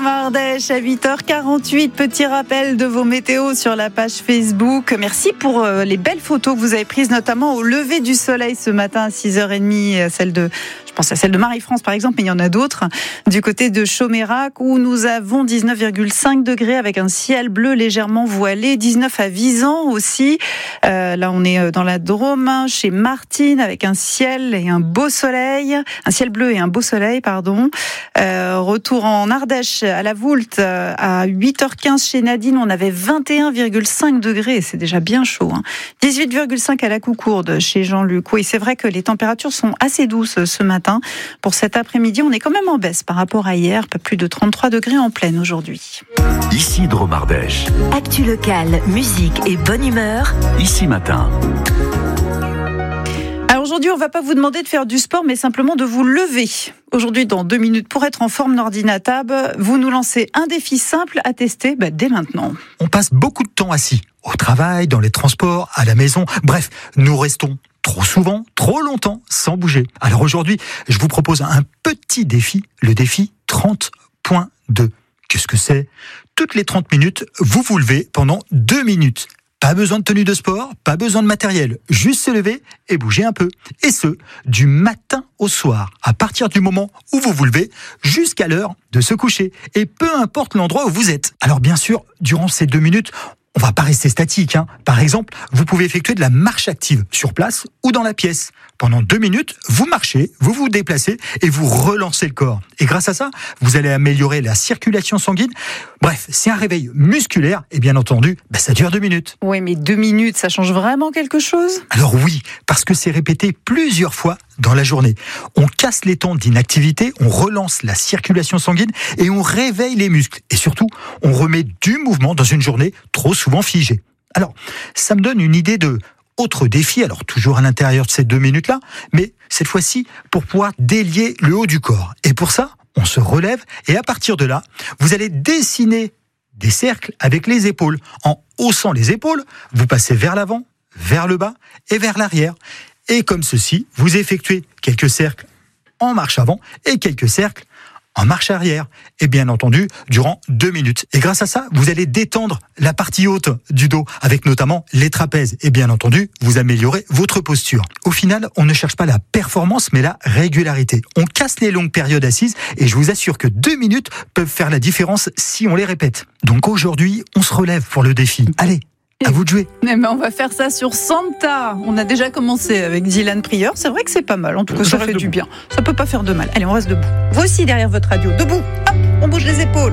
Isidre Mardèche à 8h48. Petit rappel de vos météos sur la page Facebook. Merci pour les belles photos que vous avez prises, notamment au lever du soleil ce matin à 6h30. Je pense à celle de Marie-France par exemple, mais il y en a d'autres. Du côté de Chaumérac où nous avons 19,5 degrés avec un ciel bleu légèrement voilé. 19 à Visan aussi. Là on est dans la Drôme, chez Martine, avec un ciel et un beau soleil. Un ciel bleu et un beau soleil, pardon. Retour en Ardèche, à la Voulte, à 8h15 chez Nadine, on avait 21,5 degrés, c'est déjà bien chaud. 18,5 à la Coucourde chez Jean-Luc. Oui, c'est vrai que les températures sont assez douces ce matin. Pour cet après-midi, on est quand même en baisse par rapport à hier, pas plus de 33 degrés en pleine aujourd'hui. Isidre Mardèche. Actu locale, musique et bonne humeur. Ici Matin. Alors aujourd'hui, on ne va pas vous demander de faire du sport, mais simplement de vous lever. Aujourd'hui, dans 2 minutes, pour être en forme, Nordina Tab, vous nous lancez un défi simple à tester dès maintenant. On passe beaucoup de temps assis, au travail, dans les transports, à la maison. Bref, nous restons trop souvent, trop longtemps, sans bouger. Alors aujourd'hui, je vous propose un petit défi, le défi 30.2. Qu'est-ce que c'est ? Toutes les 30 minutes, vous vous levez pendant 2 minutes. Pas besoin de tenue de sport, pas besoin de matériel, juste se lever et bouger un peu. Et ce, du matin au soir, à partir du moment où vous vous levez, jusqu'à l'heure de se coucher. Et peu importe l'endroit où vous êtes. Alors bien sûr, durant ces 2 minutes, on va pas rester statique. Par exemple, vous pouvez effectuer de la marche active sur place ou dans la pièce. Pendant 2 minutes, vous marchez, vous vous déplacez et vous relancez le corps. Et grâce à ça, vous allez améliorer la circulation sanguine. Bref, c'est un réveil musculaire et bien entendu, ça dure 2 minutes. Oui, mais 2 minutes, ça change vraiment quelque chose ? Alors oui, parce que c'est répété plusieurs fois dans la journée. On casse les temps d'inactivité, on relance la circulation sanguine et on réveille les muscles. Et surtout, on remet du mouvement dans une journée trop souvent figée. Alors, ça me donne une idée de autre défi, alors toujours à l'intérieur de ces 2 minutes-là, mais cette fois-ci pour pouvoir délier le haut du corps. Et pour ça, on se relève et à partir de là, vous allez dessiner des cercles avec les épaules. En haussant les épaules, vous passez vers l'avant, vers le bas et vers l'arrière. Et comme ceci, vous effectuez quelques cercles en marche avant et quelques cercles en marche arrière. Et bien entendu, durant 2 minutes. Et grâce à ça, vous allez détendre la partie haute du dos, avec notamment les trapèzes. Et bien entendu, vous améliorez votre posture. Au final, on ne cherche pas la performance, mais la régularité. On casse les longues périodes assises, et je vous assure que 2 minutes peuvent faire la différence si on les répète. Donc aujourd'hui, on se relève pour le défi. Allez, à vous de jouer. On va faire ça sur Santa. On a déjà commencé avec Dylan Prieur. C'est vrai que c'est pas mal. En tout cas, ça fait du bien. Ça peut pas faire de mal. Allez, on reste debout. Vous aussi derrière votre radio. Debout. Hop, on bouge les épaules.